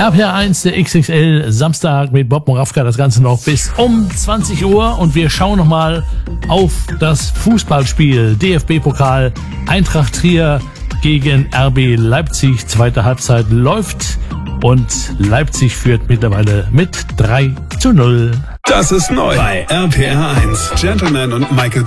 RPR1, der XXL Samstag mit Bob Moravka, das Ganze noch bis um 20 Uhr und wir schauen nochmal auf das Fußballspiel DFB-Pokal Eintracht Trier gegen RB Leipzig. Zweite Halbzeit läuft und Leipzig führt mittlerweile mit 3:0. Das ist neu bei RPR1. Gentleman und Michael